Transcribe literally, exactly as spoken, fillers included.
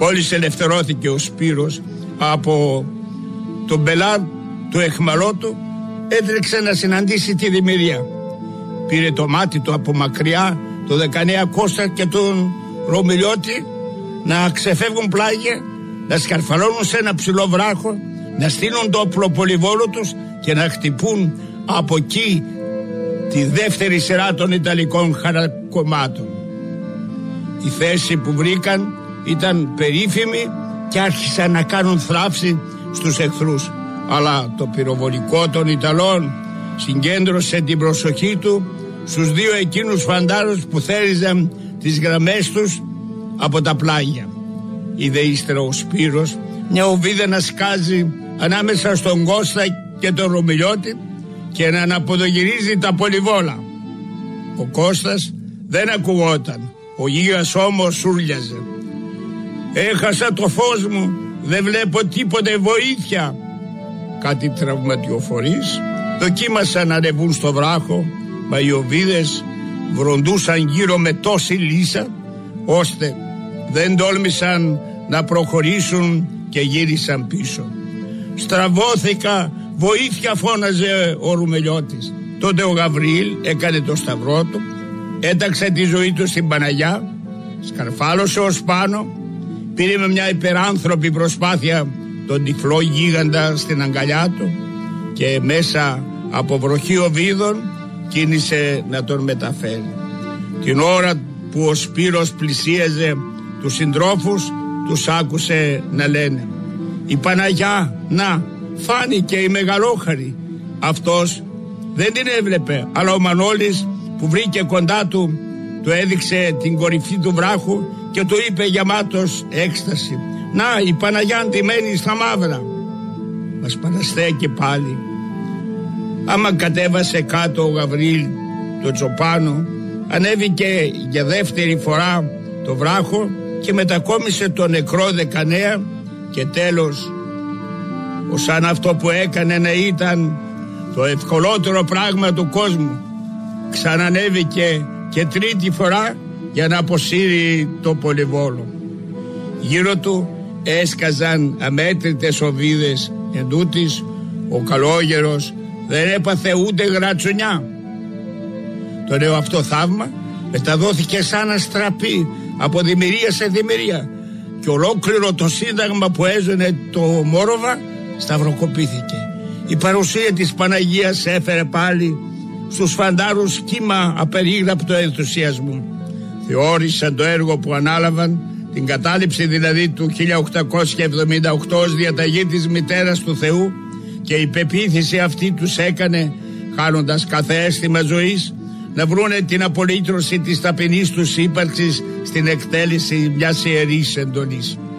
Μόλις ελευθερώθηκε ο Σπύρος από τον Μπελάρ του εχμαλώτου, έτρεξε να συναντήσει τη Δημηρία. Πήρε το μάτι του από μακριά, το δεκανέα Κώστα και τον Ρωμιλιώτη, να ξεφεύγουν πλάγια, να σκαρφαλώνουν σε ένα ψηλό βράχο, να στείλουν το οπλοπολιβόλο τους και να χτυπούν από εκεί τη δεύτερη σειρά των Ιταλικών χαρακομμάτων. Η θέση που βρήκαν ήταν περίφημη και άρχισαν να κάνουν θράψη στους εχθρούς. Αλλά το πυροβολικό των Ιταλών συγκέντρωσε την προσοχή του στους δύο εκείνους φαντάρους που θέριζαν τις γραμμές τους από τα πλάγια. Είδε ύστερα ο Σπύρος μια οβίδα να σκάζει ανάμεσα στον Κώστα και τον Ρωμιλιώτη και να αναποδογυρίζει τα πολυβόλα. Ο Κώστας δεν ακουγόταν, ο γίγας όμως σούρλιαζε. «Έχασα το φως μου, δεν βλέπω τίποτε, βοήθεια!» Κάτι τραυματιοφορείς δοκίμασαν να ανεβούν στο βράχο, μα οι οβίδες βροντούσαν γύρω με τόση λύσα, ώστε δεν τόλμησαν να προχωρήσουν και γύρισαν πίσω. «Στραβώθηκα, βοήθεια!» φώναζε ο Ρουμελιώτης. Τότε ο Γαβριήλ έκανε το σταυρό του, έταξε τη ζωή του στην Παναγιά, σκαρφάλωσε ως πάνω, πήρε με μια υπεράνθρωπη προσπάθεια τον τυφλό γίγαντα στην αγκαλιά του και μέσα από βροχή οβίδων κίνησε να τον μεταφέρει. Την ώρα που ο Σπύρος πλησίαζε τους συντρόφους, τους άκουσε να λένε: «Η Παναγιά, να, φάνηκε η μεγαλόχαρη». Αυτός δεν την έβλεπε, αλλά ο Μανώλης που βρήκε κοντά του του έδειξε την κορυφή του βράχου και του είπε γεμάτος έκσταση: «Να, η Παναγιά αντιμένη στα μαύρα». Μας παραστέκει πάλι. Άμα κατέβασε κάτω ο Γαβριήλ το τσοπάνο, ανέβηκε για δεύτερη φορά το βράχο και μετακόμισε το νεκρό δεκανέα και τέλος, σαν αυτό που έκανε να ήταν το ευκολότερο πράγμα του κόσμου, ξανανέβηκε και τρίτη φορά για να αποσύρει το πολυβόλο. Γύρω του έσκαζαν αμέτρητες οβίδες, εντούτοις ο καλόγερος δεν έπαθε ούτε γρατσουνιά. Το νέο αυτό θαύμα μεταδόθηκε σαν αστραπή από δημιουργία σε δημιουργία και ολόκληρο το σύνταγμα που έζωνε το Μόροβα σταυροκοπήθηκε. Η παρουσία της Παναγίας έφερε πάλι στους φαντάρους κύμα απερίγραπτο ενθουσιασμού. Θεώρησαν το έργο που ανάλαβαν, την κατάληψη δηλαδή του χίλια οκτακόσια εβδομήντα οκτώ ως διαταγή της μητέρας του Θεού, και η πεποίθηση αυτή τους έκανε, χάνοντας κάθε αίσθημα ζωής, να βρούνε την απολύτρωση της ταπεινής τους ύπαρξης στην εκτέλεση μιας ιερής εντολής.